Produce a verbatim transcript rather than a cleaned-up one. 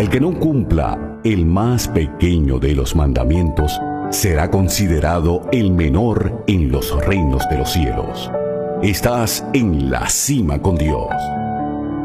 El que no cumpla el más pequeño de los mandamientos será considerado el menor en los reinos de los cielos. Estás en la cima con Dios.